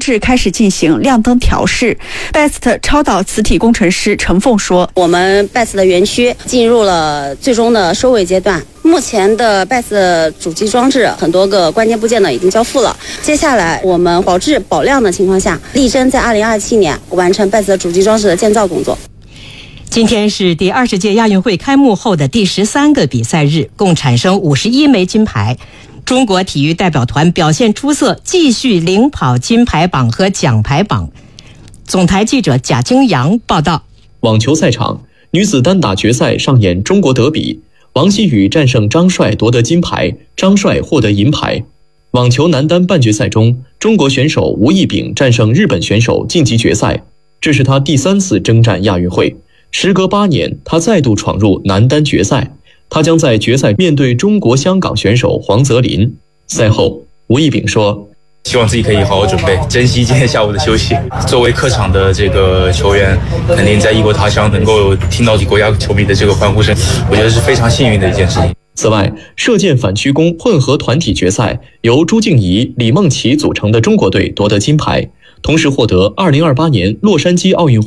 置开始进行亮灯调试。BEST 超导磁体工程师陈凤说：“ 我们 BEST 的园区进入了最终的收尾阶段。目前的 BEST 主机装置很多个关键部件呢已经交付了。接下来我们保质保量的情况下，力争在2027年完成 BEST 主机装置的建造工作。” 今天是第20届亚运会开幕后的第13个比赛日，共产生51枚金牌。中国体育代表团表现出色，继续领跑金牌榜和奖牌榜。总台记者贾京阳报道。 网球赛场，女子单打决赛上演中国德比，王希雨战胜张帅夺得金牌，张帅获得银牌。网球男单半决赛中，中国选手吴亦丙战胜日本选手晋级决赛，这是他第3次征战亚运会。时隔8年，他再度闯入男单决赛。他将在决赛面对中国香港选手黄泽林。赛后，吴亦丙说：“ 希望自己可以好好准备，珍惜今天下午的休息。作为客场的这个球员，肯定在异国他乡能够听到国家球迷的这个欢呼声，我觉得是非常幸运的一件事情。” 此外，射箭反曲弓混合团体决赛，由朱静怡、李梦琪组成的中国队夺得金牌，同时获得2028年洛杉矶奥运会